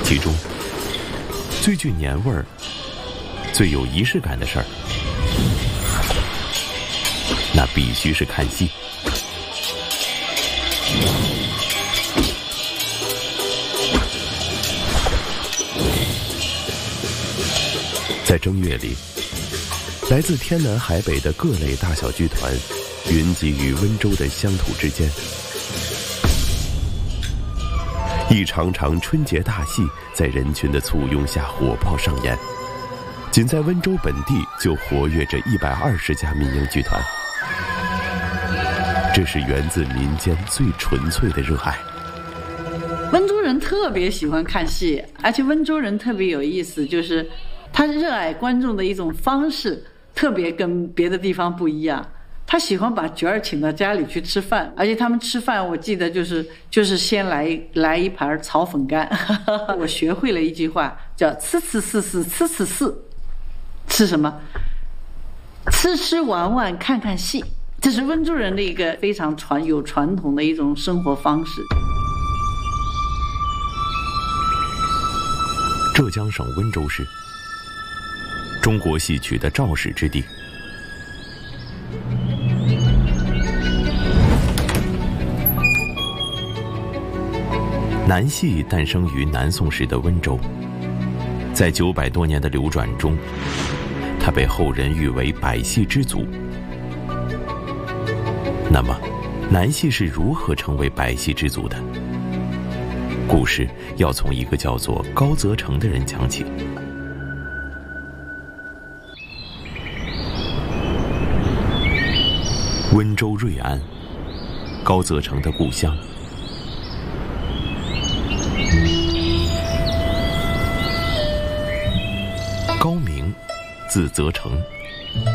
其中最具年味儿、最有仪式感的事儿，那必须是看戏。在正月里，来自天南海北的各类大小剧团云集于温州的乡土之间，一场场春节大戏在人群的簇拥下火爆上演。仅在温州本地就活跃着120家民营剧团，这是源自民间最纯粹的热爱。 温州人特别喜欢看戏，而且温州人特别有意思，就是他热爱观众的一种方式特别跟别的地方不一样。他喜欢把角儿请到家里去吃饭，而且他们吃饭我记得就是先来一盘炒粉干我学会了一句话叫吃吃试试吃吃试。吃什么？吃吃玩玩看看戏。这是温州人的一个非常有传统的一种生活方式。 浙江省温州市，中国戏曲的肇始之地。南戏诞生于南宋时的温州，在900多年的流转中，它被后人誉为百戏之祖。那么，南戏是如何成为百戏之祖的？故事要从一个叫做高则成的人讲起。温州瑞安，高则成的故乡。高明，字则成，